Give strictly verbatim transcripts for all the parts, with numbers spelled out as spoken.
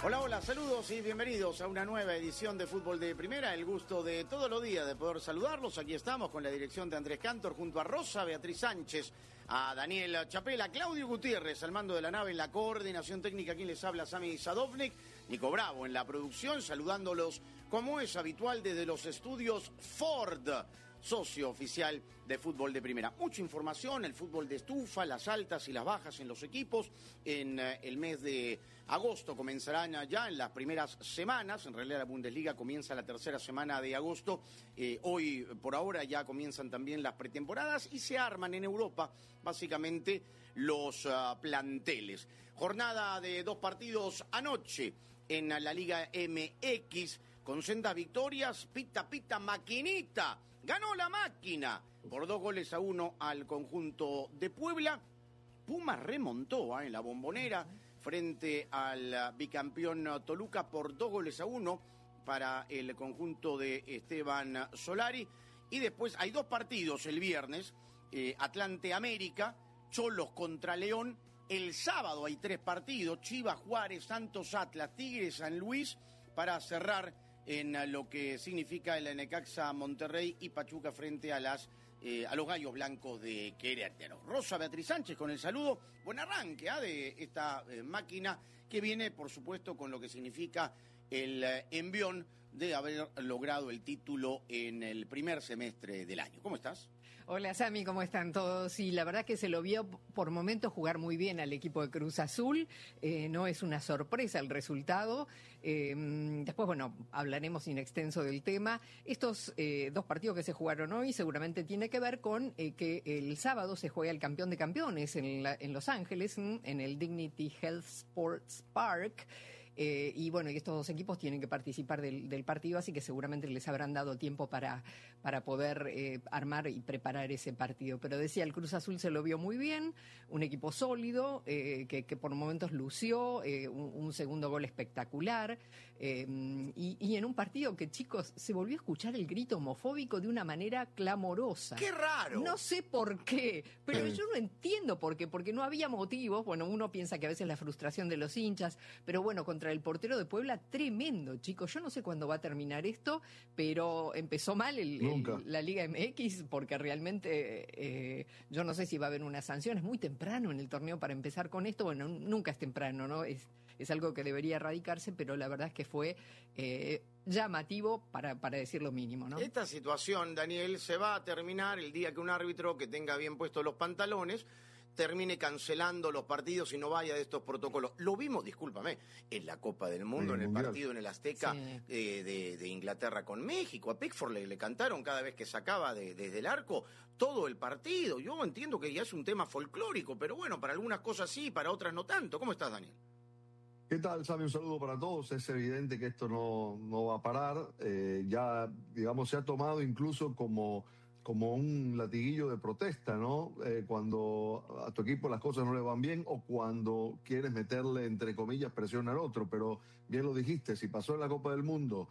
Hola, hola, saludos y bienvenidos a una nueva edición de Fútbol de Primera. El gusto de todos los días de poder saludarlos. Aquí estamos con la dirección de Andrés Cantor junto a Rosa Beatriz Sánchez, a Daniel Chapela, Claudio Gutiérrez al mando de la nave en la coordinación técnica. Quien les habla, Sami Sadovnik, Nico Bravo en la producción, saludándolos como es habitual desde los estudios Ford, socio oficial de Fútbol de Primera. Mucha información, el fútbol de estufa, las altas y las bajas en los equipos. En eh, el mes de agosto comenzarán ya en las primeras semanas. En realidad la Bundesliga comienza la tercera semana de agosto. Eh, hoy, por ahora, ya comienzan también las pretemporadas y se arman en Europa, básicamente, los uh, planteles. Jornada de dos partidos anoche en la Liga M X, con sendas victorias. Pita, pita, maquinita. Ganó la máquina por dos goles a uno al conjunto de Puebla. Pumas remontó ¿eh? en la Bombonera frente al bicampeón Toluca por dos goles a uno para el conjunto de Esteban Solari. Y después hay dos partidos el viernes, eh, Atlante América, Cholos contra León. El sábado hay tres partidos, Chivas, Juárez, Santos, Atlas, Tigres, San Luis, para cerrar en lo que significa el Necaxa Monterrey y Pachuca frente a las eh, a los Gallos Blancos de Querétaro. Rosa Beatriz Sánchez con el saludo. Buen arranque ¿eh? de esta eh, máquina que viene, por supuesto, con lo que significa el eh, envión de haber logrado el título en el primer semestre del año. ¿Cómo estás? Hola, Sami, ¿cómo están todos? Y la verdad que se lo vio por momentos jugar muy bien al equipo de Cruz Azul. Eh, no es una sorpresa el resultado. Eh, después, bueno, hablaremos in extenso del tema. Estos eh, dos partidos que se jugaron hoy seguramente tiene que ver con eh, que el sábado se juega el campeón de campeones en, la, en Los Ángeles, en el Dignity Health Sports Park. Eh, y bueno, y estos dos equipos tienen que participar del, del partido, así que seguramente les habrán dado tiempo para, para poder eh, armar y preparar ese partido. Pero decía, el Cruz Azul se lo vio muy bien, un equipo sólido, eh, que, que por momentos lució, eh, un, un segundo gol espectacular, eh, y, y en un partido que, chicos, se volvió a escuchar el grito homofóbico de una manera clamorosa. ¡Qué raro! No sé por qué, pero yo no entiendo por qué, porque no había motivos. Bueno, uno piensa que a veces la frustración de los hinchas, pero bueno, contra el portero de Puebla, tremendo, chicos. Yo no sé cuándo va a terminar esto, pero empezó mal el, el, la Liga M X, porque realmente eh, yo no sé si va a haber una sanción. Es muy temprano en el torneo para empezar con esto. Bueno, nunca es temprano, ¿no? Es, es algo que debería erradicarse, pero la verdad es que fue eh, llamativo para, para decir lo mínimo, ¿no? Esta situación, Daniel, se va a terminar el día que un árbitro que tenga bien puestos los pantalones termine cancelando los partidos y no vaya de estos protocolos. Lo vimos, discúlpame, en la Copa del Mundo, en el mundial. Partido en el Azteca sí. eh, de, de Inglaterra con México. A Pickford le, le cantaron cada vez que sacaba de, desde el arco todo el partido. Yo entiendo que ya es un tema folclórico, pero bueno, para algunas cosas sí, para otras no tanto. ¿Cómo estás, Daniel? ¿Qué tal, Sami? Un saludo para todos. Es evidente que esto no, no va a parar. Eh, ya, digamos, se ha tomado incluso como... como un latiguillo de protesta, ¿no? Eh, cuando a tu equipo las cosas no le van bien o cuando quieres meterle, entre comillas, presión al otro. Pero bien lo dijiste, si pasó en la Copa del Mundo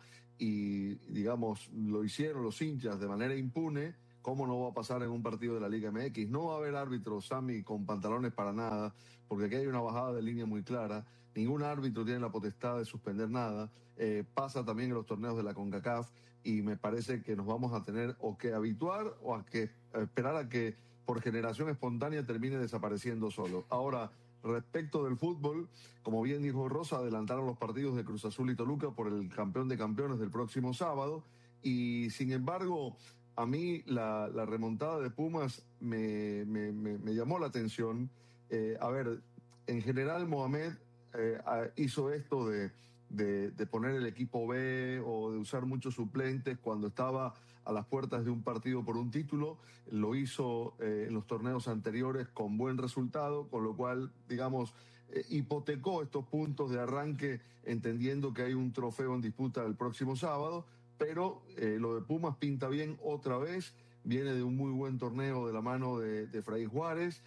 y, digamos, lo hicieron los hinchas de manera impune, ¿cómo no va a pasar en un partido de la Liga M X? No va a haber árbitros, Sami, con pantalones para nada, porque aquí hay una bajada de línea muy clara. Ningún árbitro tiene la potestad de suspender nada. Eh, pasa también en los torneos de la CONCACAF y me parece que nos vamos a tener o que habituar o a que a esperar a que por generación espontánea termine desapareciendo solo. Ahora, respecto del fútbol, como bien dijo Rosa, adelantaron los partidos de Cruz Azul y Toluca por el campeón de campeones del próximo sábado y, sin embargo, a mí la, la remontada de Pumas me, me, me, me llamó la atención. Eh, a ver, en general Mohamed eh, hizo esto de, de, de poner el equipo B o de usar muchos suplentes cuando estaba a las puertas de un partido por un título. Lo hizo eh, en los torneos anteriores con buen resultado, con lo cual, digamos, eh, hipotecó estos puntos de arranque entendiendo que hay un trofeo en disputa el próximo sábado. Pero eh, lo de Pumas pinta bien otra vez, viene de un muy buen torneo de la mano de, de Fray Juárez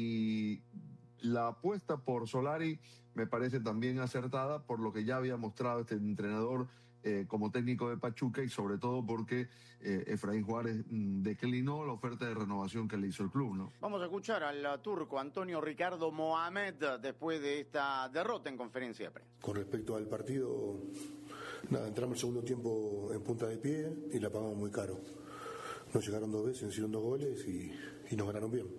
y la apuesta por Solari me parece también acertada por lo que ya había mostrado este entrenador eh, como técnico de Pachuca, y sobre todo porque eh, Efraín Juárez mm, declinó la oferta de renovación que le hizo el club, ¿no? Vamos a escuchar al turco Antonio Ricardo Mohamed después de esta derrota en conferencia de prensa. Con respecto al partido, nada, entramos el segundo tiempo en punta de pie y la pagamos muy caro. Nos llegaron dos veces, nos hicieron dos goles y, y nos ganaron bien.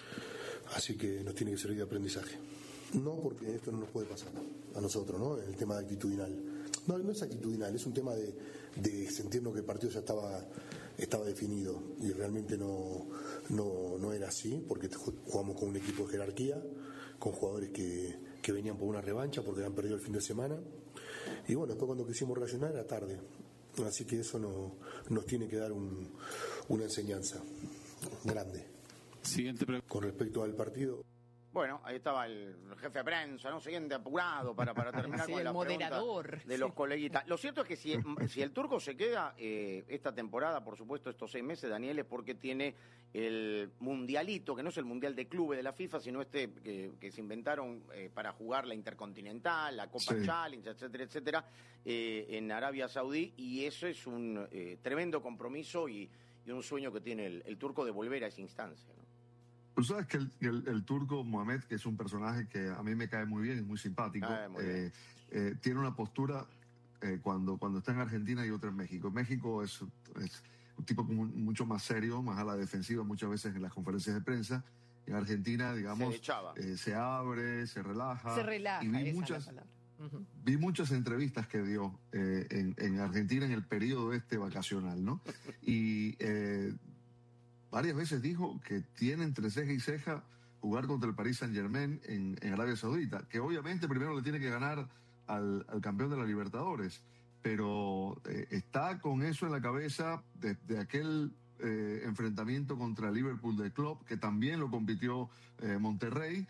Así que nos tiene que servir de aprendizaje. No, porque esto no nos puede pasar a nosotros, ¿no? El tema actitudinal. No, no es actitudinal, es un tema de, de sentirnos que el partido ya estaba, estaba definido y realmente no, no, no era así, porque jugamos con un equipo de jerarquía, con jugadores que, que venían por una revancha porque habían perdido el fin de semana. Y bueno, después cuando quisimos reaccionar era tarde. Así que eso no, nos tiene que dar un, una enseñanza grande. Siguiente pregunta. Con respecto al partido. Bueno, ahí estaba el jefe de prensa, ¿no? Siguiente apurado para, para terminar Sí, con el la moderador. pregunta de los coleguitas. Lo cierto es que si, si el turco se queda eh, esta temporada, por supuesto, estos seis meses, Daniel, es porque tiene el mundialito, que no es el mundial de clubes de la FIFA, sino este que, que se inventaron eh, para jugar la Intercontinental, la Copa Sí. Challenge, etcétera, etcétera, eh, en Arabia Saudí, y eso es un eh, tremendo compromiso y, y un sueño que tiene el, el turco de volver a esa instancia, ¿no? Tú sabes que el, el, el turco Mohamed, que es un personaje que a mí me cae muy bien, es muy simpático, Ah, muy bien. eh, eh, tiene una postura eh, cuando, cuando está en Argentina y otra en México. En México es, es un tipo como mucho más serio, más a la defensiva muchas veces en las conferencias de prensa. En Argentina, digamos, Se echaba. eh, se abre, se relaja. Se relaja, Y vi esa es muchas, la palabra. Ujú. vi muchas entrevistas que dio eh, en, en Argentina en el periodo este vacacional, ¿no? Y eh, varias veces dijo que tiene entre ceja y ceja jugar contra el Paris Saint-Germain en, en Arabia Saudita, que obviamente primero le tiene que ganar al, al campeón de la Libertadores, pero eh, está con eso en la cabeza de, de aquel eh, enfrentamiento contra el Liverpool de Klopp, que también lo compitió eh, Monterrey,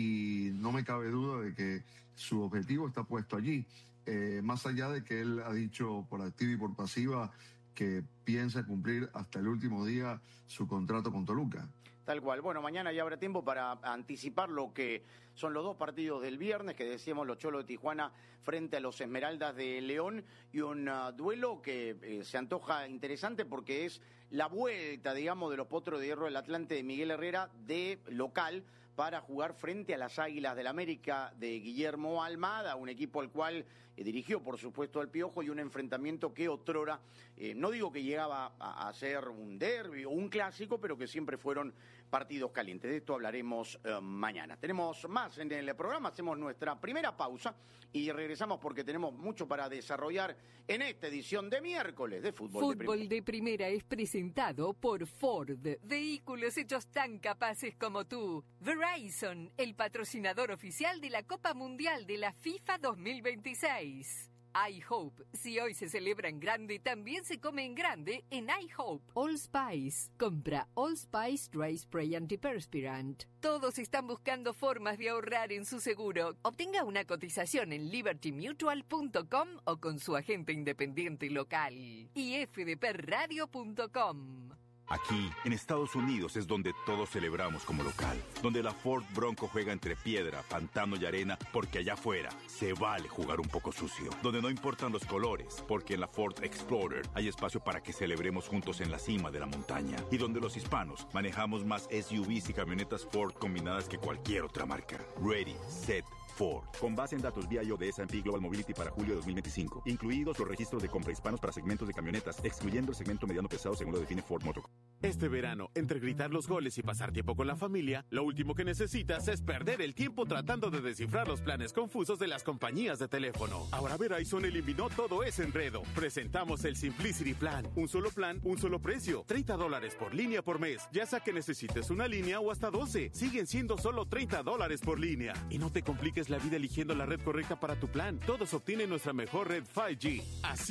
y no me cabe duda de que su objetivo está puesto allí, eh, más allá de que él ha dicho por activa y por pasiva que piensa cumplir hasta el último día su contrato con Toluca. Tal cual. Bueno, mañana ya habrá tiempo para anticipar lo que son los dos partidos del viernes, que decíamos los Cholos de Tijuana frente a los Esmeraldas de León, y un uh, duelo que eh, se antoja interesante porque es la vuelta, digamos, de los Potros de Hierro del Atlante de Miguel Herrera de local para jugar frente a las Águilas del América de Guillermo Almada, un equipo al cual eh, dirigió, por supuesto, al Piojo, y un enfrentamiento que otrora, eh, no digo que llegaba a, a ser un derbi o un clásico, pero que siempre fueron partidos calientes. De esto hablaremos eh, mañana. Tenemos más en el programa, hacemos nuestra primera pausa y regresamos porque tenemos mucho para desarrollar en esta edición de miércoles de Fútbol, Fútbol de Primera. de Primera es presentado por Ford, vehículos hechos tan capaces como tú. Verizon, el patrocinador oficial de la Copa Mundial de la FIFA dos mil veintiséis. iHope, si hoy se celebra en grande, también se come en grande en iHope. All Spice, compra All Spice Dry Spray Antiperspirant. Todos están buscando formas de ahorrar en su seguro. Obtenga una cotización en liberty mutual punto com o con su agente independiente local. y f d p radio punto com. Aquí, en Estados Unidos, es donde todos celebramos como local. Donde la Ford Bronco juega entre piedra, pantano y arena, porque allá afuera se vale jugar un poco sucio. Donde no importan los colores, porque en la Ford Explorer hay espacio para que celebremos juntos en la cima de la montaña. Y donde los hispanos manejamos más S U Vs y camionetas Ford combinadas que cualquier otra marca. Ready, set, Ford. Con base en datos V I O de S and P Global Mobility para julio de dos mil veinticinco. Incluidos los registros de compra hispanos para segmentos de camionetas, excluyendo el segmento mediano pesado según lo define Ford Motor. Este verano, entre gritar los goles y pasar tiempo con la familia, lo último que necesitas es perder el tiempo tratando de descifrar los planes confusos de las compañías de teléfono. Ahora Verizon eliminó todo ese enredo. Presentamos el Simplicity Plan. Un solo plan, un solo precio. treinta dólares por línea por mes. Ya sea que necesites una línea o hasta doce. Siguen siendo solo treinta dólares por línea. Y no te compliques la vida eligiendo la red correcta para tu plan. Todos obtienen nuestra mejor red cinco G. Así